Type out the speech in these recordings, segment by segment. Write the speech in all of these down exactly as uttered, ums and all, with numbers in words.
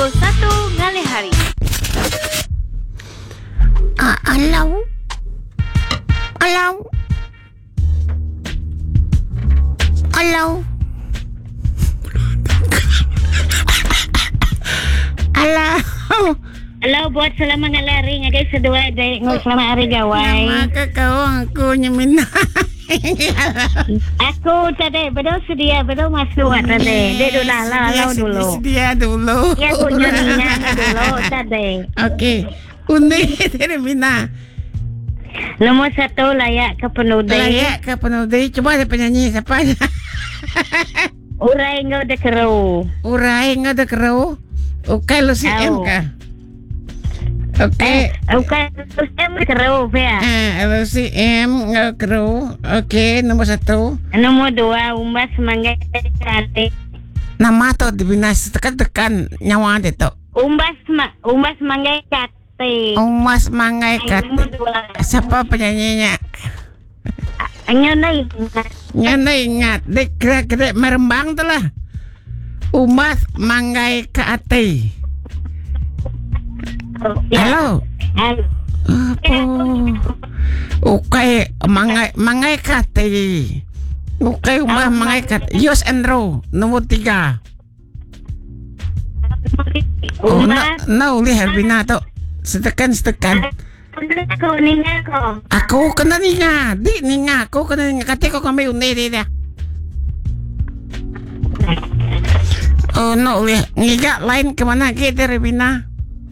pukul satu ngalih hari. Ah, alau. Alau. Alau. Alau. Hello, buat selamat ngalih hari ngagai sedua day ngau selamat hari gawai. Maka kau aku nyemina. Aku tadi betul sedia betul masuk tadi. Dia dulu lah lalau dulu. Sedia dulu. Ya aku nyanyinya dulu tadi. Okey. Undi termina. Nomor satu layak ke penudi. Layak ke penudi. Coba ada penyanyi siapa? Urai ngau de keru. Urai ngau de keru. Okey lu si M ka. Okey. Okey, terus M keru ya. Ah, L C M keru. Okey, nombor satu. Nombor dua, umbas manggai kate. Nama tu dibinas tekan-tekan nyawa dia tu. Umbas ma, umbas manggai kate. Umbas manggai kate. Siapa penyanyinya? Nyana ingat. Nyana ingat. Dek kira-kira merembang tu lah. Umbas manggai kate. Hello. Hello. Apa? Okay, mangai mangai kate. Okay, umbah mangai kate. Yos and row nombor tiga. Oh, no, no, lihat bina tu. Setekan setekan. Aku ninga ko. Aku kena ninga, di ninga. Aku kena ninga. Kati ko kami undi dia. Oh no, lihat ngiga lain kemana kita Rebina?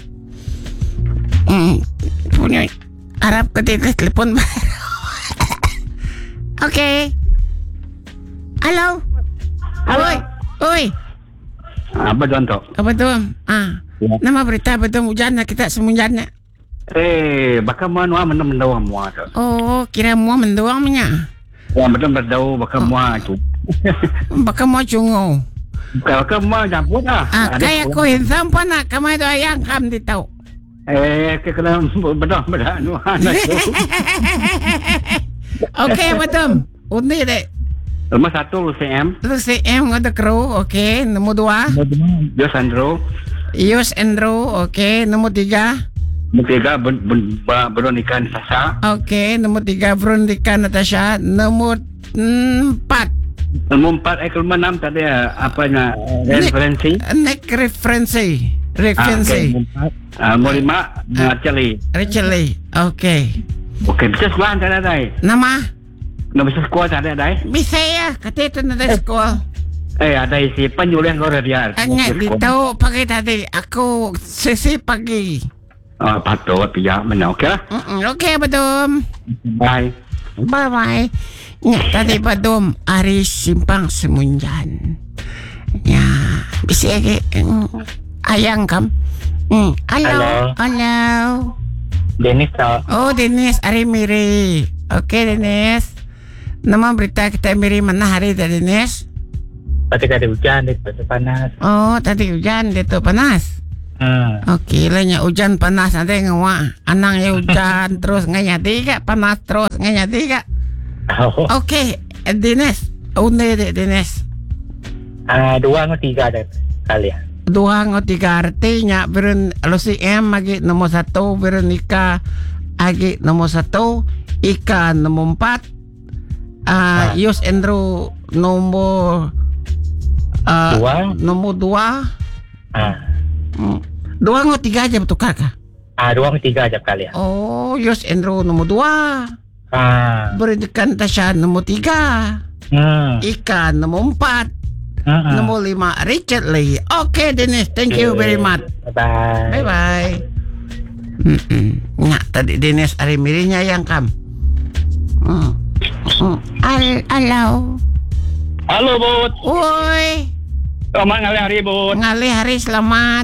Hmm, punya Arab ketika telepon baru. Okey. Halo. Oi, oi. Apa contoh? Apa tu? Ah, ya. Nama berita betul hujan kita semunjannya. Eh, bakal mua nuah mendam mendawang mua tu. Oh, kira mua mendawang punya. Ya, mendam mendawang bakal oh. mua tu. Bakal mua cungu. Bakal mua jambut lah. Ah, kayak aku hitam pun nak kamai tu ayang kam di tahu. Eh, kena bedah bedah nuah. Okey, betul. Undi dek. Nombor satu Lu C M. Lu C M ada kru. Okey, nombor dua. Yos Andrew. Yos Andrew. Okey, nombor tiga. Nombor tiga Veronica Natasha. Okey, nombor tiga Veronica Natasha. Nombor empat. Nombor empat eh kelima enam tadi apanya referensi? Neck referensi. Referensi. Nombor lima Rachel Lee. Rachel Lee. Okey. Okey, bisa sekolah tak ada dah. Nama? Nama bisa sekolah tak ada dah. Bisa ya, kata itu ada sekolah. Eh, ada isi penyuluhan kau dia. Hanya ditahu pagi tadi. Aku sesi pagi. Oh, patut pihak mana okey lah. Okey, betul. Bye. Bye bye. Ya, tadi betul. Hari simpang semunjan. Ya, bisa lagi. Ayang kam. Hmm. Halo. Halo. Dennis tak? Oh, Dennis. Hari Miri. Okey, Dennis. Nama berita kita Miri mana hari tadi, Dennis? Tadi ada hujan, itu panas. Oh, tadi hujan, itu panas. Hmm. Okey, lainnya hujan panas nanti ngawa. Anang ya hujan terus nganya tiga panas terus nganya tiga. Oh. Okey, Dennis. Unde dek Dennis. Ah, dua atau tiga ada kali ya. Dua atau tiga artinya Veron L C M lagi nomor satu, Veronica lagi nomor satu, Ika nomor empat, uh, ah. Yos Andrew nomor uh, dua, nomor dua. Ah. Hmm. Dua atau tiga aja betul kakak? Ah, dua atau tiga aja kali ya. Oh, Yos Andrew nomor dua. Ah. Veronica Natasha nomor tiga. Hmm. Ika nomor empat. Uh-huh. Nombor lima Richard Lee. Okay, Dennis, thank you very much. Bye bye. Bye bye. Hmm. Nggak tadi Dennis hari mirinya yang kam. Hmm. Hmm. Al halo. Halo Bud. Woi. Selamat ngalih hari Bud. Ngalih hari selamat.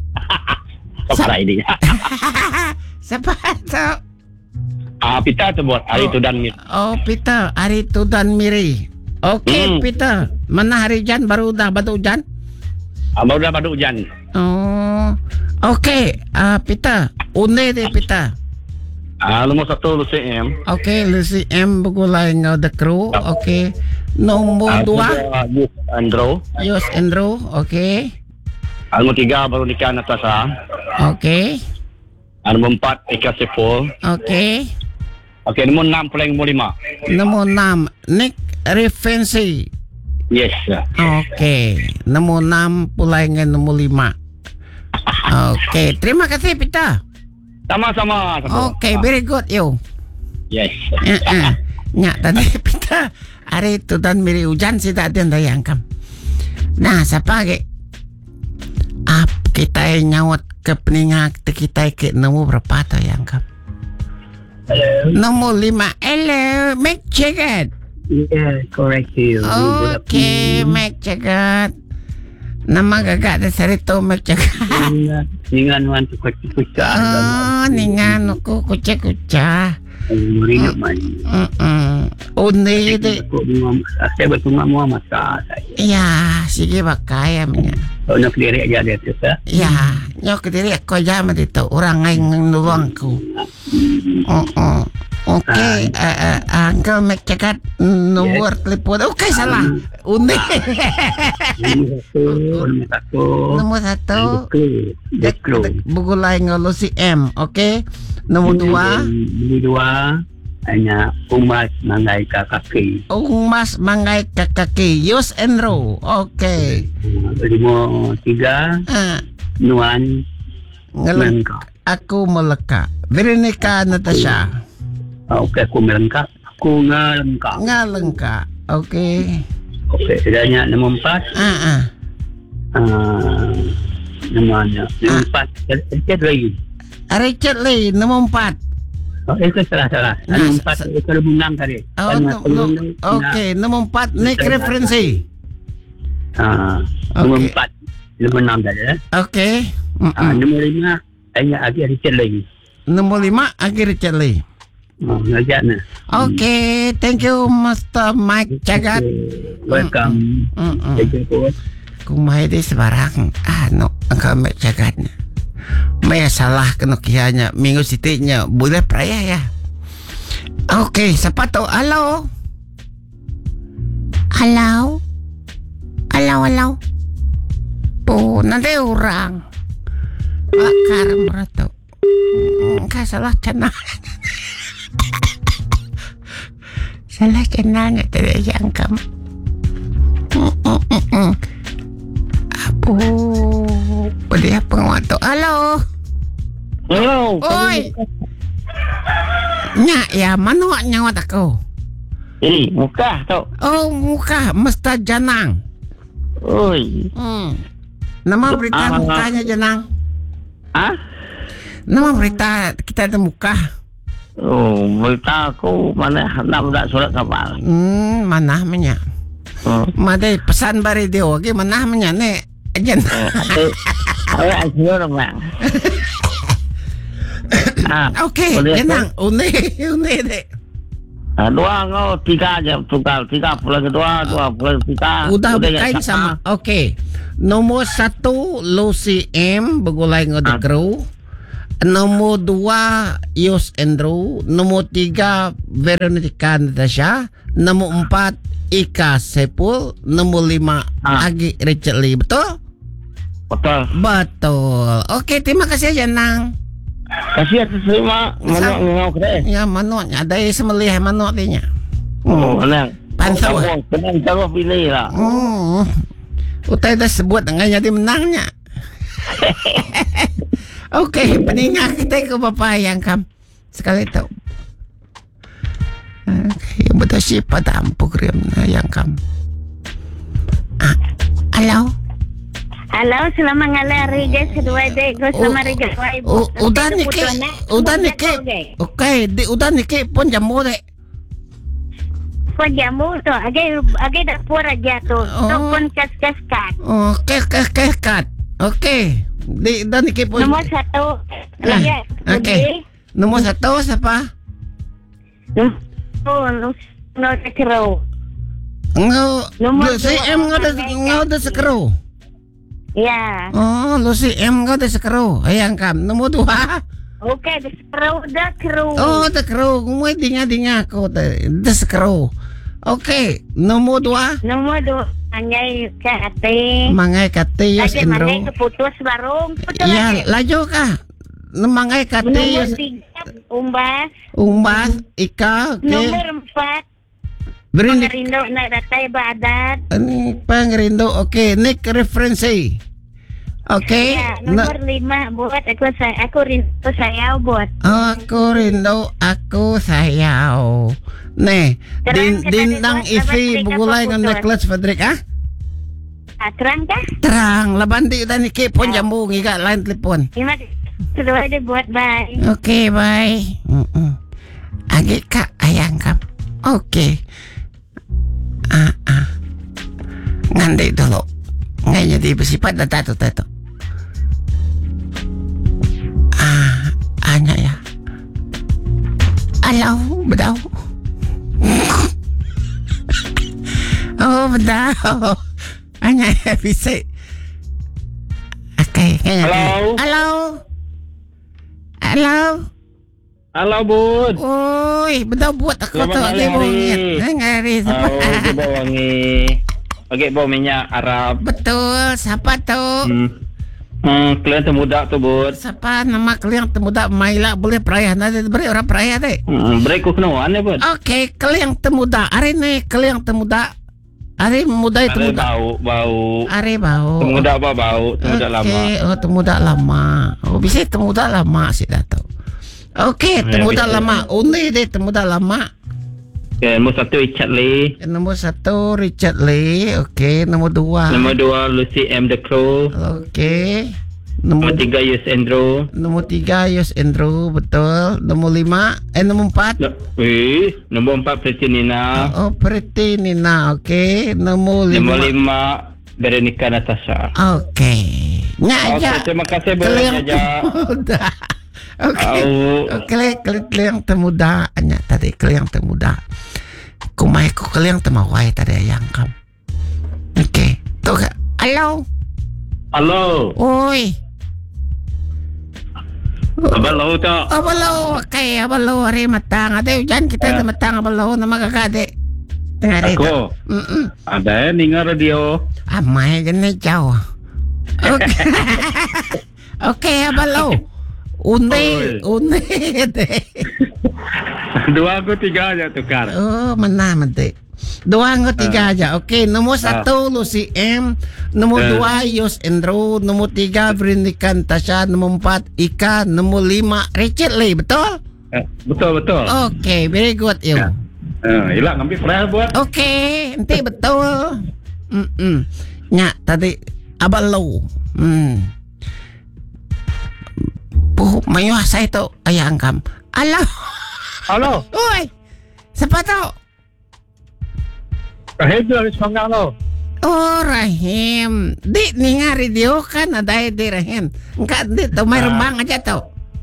Apa ini? Siapa tu? Ah, Peter tu Bud. Hari tu dan Miri. Oh, Peter. Hari tu dan Miri. Okey, hmm. Peter. Mana hari hujan baru dah batu hujan? Ah, baru dah batu hujan. Oh. Okey, uh, Peter. Unde deh Peter. Ah, nombor satu Lu C M. Okey, Lu C M begulai ngau the crew. Okey. Nombor dua Yos Andrew. Yos Andrew. Okey. Ah, Nombor tiga baru nikah Natasha. Okey. Ah, Nombor empat Eka Sepul. Okey. Okey, nombor enam pula yang nombor lima. Nombor enam Nick Referensi. Yes. Okey. Nombor enam pula dengan nombor lima. Okey. Terima kasih Peter. Sama-sama. Okey, very good you. Yes. Uh-uh. Nyak tadi Peter hari itu dan miri hujan sih tak ada yang kam. Nah, siapa ke? Ap kita nyawat ke peningat kita ke nombor berapa tu yang kam? Hello. Nombor lima. Hello, Mac Jagat. Yeah, correct you. Okay, Mac Jagat. Nama gagak dah sarito Mac Jagat. Dengan wan tu kucing-kucing. Oh, ningan aku kucing-kucing. Murid man. Mm-mm. Undi de. Aku memang saya betul memang masak saya. Ya, sige bakaya punya. Oh, nak diri aja dia tu sah. Ya, nyok diri aku aja mah itu orang lain nulung aku. Oh, okey, uh, uh, Uncle Mac Jagat nomor telepon. Okey, salah. Undi. Nomor satu. Nomor satu. Deklo. Buku lain ngalo si M, okey. Nomor dua. Nomor dua hanya umat mangai kakaki. Umas Mangai Kakaki. Yus Enro. Okey. Nomor tiga Ah, Nuan ngeleng. Melengkap. Aku meleka. Veronica Natasha. Okey, aku melengkap. Aku ngelengkap. Ngalengka. Okey. Okey, sedanya nombor empat. Ah ah. Uh, namanya nombor empat. Richard lagi. Richard Lee nombor empat. Oh, itu salah salah. Nah, Nombor empat sa- itu kalau menang tadi. Oh, no, no. Okey, nombor empat Nick Referensi. Ah, nombor Okey. empat. Nombor enam tadi. Eh? Okey. Ah, Mm-mm. nombor lima hanya ada Richard lagi. Nombor lima Agi Richard Lee. Oh, ngajak na. Okey, thank you Mister Mike Jagat. Welcome. Mm-mm. Thank you for Kung may di sebarang ano ang kami Jagat na. May salah kano kiyanya minggu sitinya boleh praya ya. Okey, sapato. Hello. Hello. Hello, hello. Po, nanti orang. Bakar merato. Enggak salah channel. Salah channelnya tadi yang kamu. Apo, pada apa ngato? Halo. Hello. Oi. Nya ya mana nyawat aku? Ini muka tau. Oh, muka Mister Janang. Oi. Hmm. Nama berita Ah. mukanya Janang. Ah? Nama berita kita ada muka. Oh, berita aku mana nak budak surat kapal. Hmm, mana namanya? Oh. Madai pesan bari dia oke mana namanya nek Janang. Saya asyur bang. Ah, Okey, boleh Janang. Une, une dek. ah, dua kau tiga aja tukar tiga pula kedua dua pula tiga. Udah Udah bukain ya, sama. Okey. Nomor satu Lucy M begulai ngode crew. Nomor dua Yus Andrew. Nomor tiga Veronica Natasha. Nomor empat Ika Sepul. Nomor lima Ah. Agi Richard Lee. Betul? Betul. Betul. Okey, terima kasih Janang. Kasih atas terima mana ngau kedai. Ya, manuknya ada semelih manuk dia. Oh, nang. Pantau. Oh, tenang terus pilih lah. Oh. Utai dah sebut dengan jadi menangnya. Okey, peningat kita ke bapa yang kam sekali tahu. Okey, betul sih pada ampuk riam yang kam. Ah, halo. Halo, selamat ngalari guys kedua dek. Gue sama Riga. Oh, udah niki, udah niki. Okey, di udah niki pun jamu dek. Pun jamu tu, agak agak dapur aja tu. Tu Oh. pun kas kas kat. Okey, okey, okey, kat. Okey, di udah niki pun. Nomor satu. Ah, Lihat. okey. Nomor satu siapa? Oh, lu no tekro. Ngau, Nomor lu si dua, M ngau dah Mangga. ngau dah sekero. Ya. Oh, lu si M ngau dah sekero. Ayang kam. Nomor dua. Okey, tekro dah kru. Oh, dah sekero. Ngumai dinga dinga ko dah dah sekero. Okey, nomor dua. Nomor dua. Mangai ke ate. Mangai katiyos Lagi mangai Endro. keputus barong. Betul Ya, lagi. laju ka. Mangai Nomor katiyos tiga, umbas. umbas ika. Okay. Nomor empat, Beri ni pangerindo na datay badat. ani pangrindo. Okay, Nick reference. Okay. Ya, Na, nomor lima, buat aku saya, aku rindu saya buat. ako rindo ako sayaw. Ne, din Terang ka dindang tadi, buat, isi dapat bugulay tiga ng photos. necklace Frederick ah. Ah, terang kah? Terang laban di tani kipon jambu ngiga line telepon. Terima kasih. Sudah ada buat bye. Okay, bye. Mm-mm. Agi ka ayang kam. Okay. Ah ah. Ngandi dulu. Ngayon di bersifat na tato tato. Ah, anya ya. Alaw, bedaw. Oh, bedaw. Anya ya bisa. Okay. Halo. Halo. Halo. Halo bud. Oi, bedaw buat aku Selamat tu hari, dia hari. bongit. Ngari Oh, siapa? di bawah wangi. Pakai bau minyak Arab. Betul, siapa tu? Hmm. Hmm, kalian temudak tu bud. Siapa nama kalian temuda Maila boleh perayaan nanti beri orang perayaan deh. Hmm, break ku kenuan ya bud. Okey, kalian temuda. Hari ni kalian temuda. Hari muda itu Ada muda. bau, bau. Hari bau. Temudak apa bau? Temudak lama. Okey, oh temuda lama. Oh bisa temuda lama sih dato. Okey, Ya, temuda bisa. lama. Undi deh temuda lama. Okay, nombor satu Richard Lee. Nombor satu Richard Lee. Okey, nombor dua. Nombor dua Lucy M. The Crow. Okey. Nombor Nombor tiga Yus Andrew. Nombor tiga Yos Andrew, betul. Nombor lima, eh nombor empat. No, eh, nombor empat Pretty Nina. Oh, Pretty Nina, okey. Nombor lima. Nombor lima Veronica Natasha. Okey. Ngajak. Okey, terima kasih bud. Kalian Ngajak. temuda. Okey. Au. Okey, kalian temuda. Anya tadi kalian temuda. Kumai ko kalian temawai tadi ayang kam. Okey. Tu ka. Halo. Halo. Oi. Abalo to. Abalo, kay abalo hari matang. Ate hujan kita Ah. matang abalo na magakade. Tengah dito. Ako. Mm. Ada ninga radio. Amay ganay jauh. Okay. Okay, abalo. Undi, undi. Dua ko tiga aja tukar. Oh, mana mati. Dua ngo tiga aja. Okay, nomor satu Lucy M, nomor Ah. dua Yos Andrew, nomor tiga Veronica Tasha, nomor empat Ika, nomor lima Richard Lee, betul? Eh, betul betul. Okay, very good you. Ya. Eh, hilang ambil perah buat. Okay, nanti betul. Mm-mm. Nya tadi abalo. Hmm. Puh, mayuh saya tu ayang kam. Alah. Halo. Oi. Siapa tu? Rahim habis mangga lo. Oh, Rahim. Di ni nga radio kan ada di Rahim. Enggak di tu may Ah. rembang aja tu.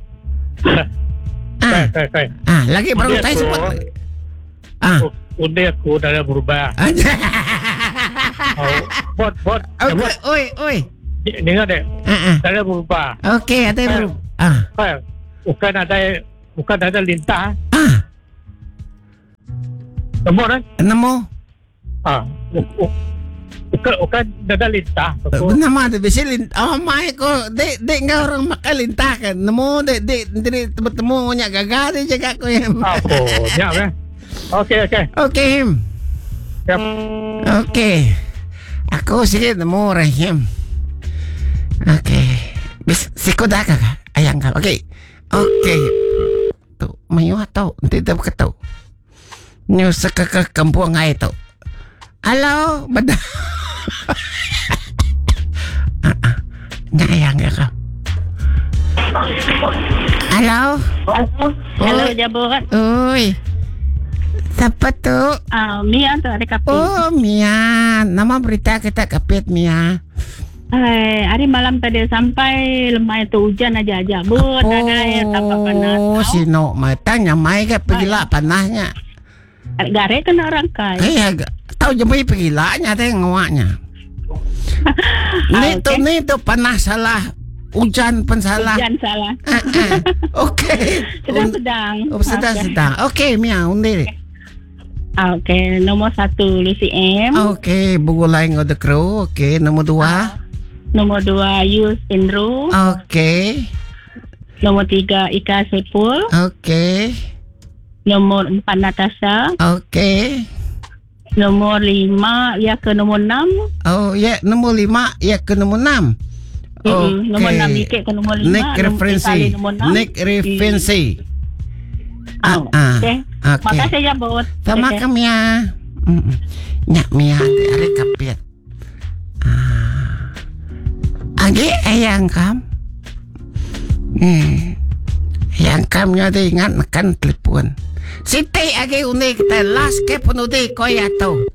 Ah, Saya saya. ah, lagi baru Dia saya tu. sebut. Ah. Undi aku dah berubah. Oh, bot bot. Okay, oi, oi. Dengar deh. Ah, ah. Saya berubah. Okey, ada baru. Ah. Saya bukan ada bukan ada lintah. Ah, Nombor kan? namo. Ah. Bukan bukan ada lintah. Nama ada besi lint. Oh, mai ko de de nga orang makalintah kan. Namo de de de bertemu nya gagal de jaga ko em. Apa? Ya, ya. Okey okey. Okey. Em. Siap. Okey. Aku sikit namo Rahim. Okey. Bis sikoda ka ayang ka. Okey. Okey. Tu mayu atau nanti dah ketau. Nyu sekaka kampung ai tu. Halo, bedah. Ah, ah. Ngayang ka. Halo. Halo, halo Jabot. Oi. Siapa tu? Ah, Mia tu ada kapi. Oh, Mia. Nama berita kita kapit Mia. Hai, hari malam tadi sampai lemah itu hujan aja aja. Bud, ada air tambah panas. Oh, sino matanya mai ka pagila panahnya. Gare kena orang kaya. Eh, agak tahu jemai pagilanya teh ngawaknya. Nito nito panas salah. Hujan pun salah. Hujan salah. Ah, ah. Okey. Sedang-sedang. Oh, sedang-sedang. Okey, Mia, undi. Ah, okey, nombor satu Lucy M. Okey, Bugulai Ngode Crow. Okey, nombor dua. Nombor dua Yus Indro. Okey. Nombor tiga Ika Sepul. Okey. Nombor empat Natasha. Okey. Nombor lima ya ke nombor enam. Oh, ya, nombor lima, ya ke nombor enam. Mm-mm, nombor enam Nick ke nombor lima. Nick referensi. Nick referensi. Ah, ah. Okey. Okey. Makasih ya, Bot. Sama Okey. ka Mia. Mm. Nya Mia ari kapiat. Ah. Agi ayang kam. Hmm. Ayang kam nya de ingat nekan telepon. Siti agi unik kita last ke penudi ko ya to.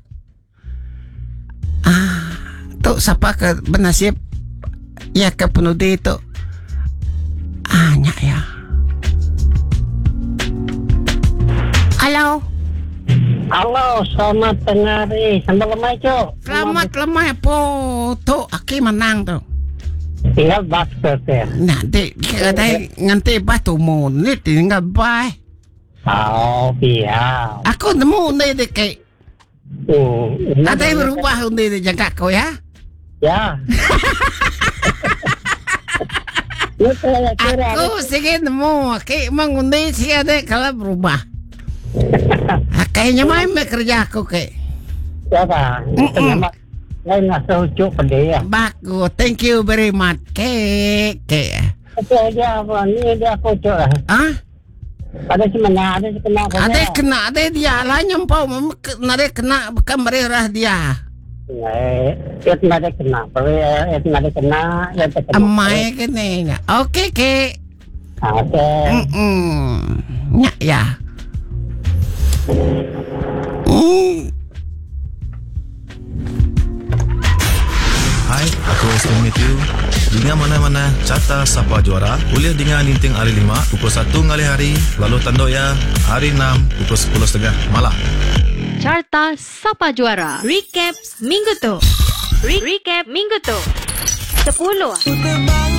Ah, tu siapa ke benasib ya ke penudi itu. Ah, nya ya. Halo. Halo, selamat tengah hari. Sampai lemah, Cok. Selamat lemah po. Tu aki menang tu. Tinggal basket ya. Nanti ada nganti batu munit tinggal bay. Oh, iya. Aku nemu undi de ke. Hmm, Ada yang berubah undi de jangka kau ya. Ya. Aku sige nemu aki emang undi si ada kalau berubah. Kayaknya main kerja aku ke. Ya, Pak. Selamat. Lain nasa ucuk pada ya. Bagus, thank you very much. Ke, ke. Tapi dia apa? Ni dia aku ucuk lah. Ah? Ada cuma ada kena apa? Ada kena, ada dia lah nyampau. Ada kena bukan merah dia. Eh, itu ada kena. Tapi itu ada kena. Itu kena. Amai kena. Oke, ke. Oke. Hmm, ya, ya. Hmm. Hai, aku Western Matthew. Dengan mana-mana carta Sapa Juara, boleh dengan Ninting hari lima pukul satu ngali hari, lalu Tandoya hari enam pukul sepuluh tiga puluh malam. Carta Sapa Juara. Recap minggu tu. Re- recap minggu tu. sepuluh.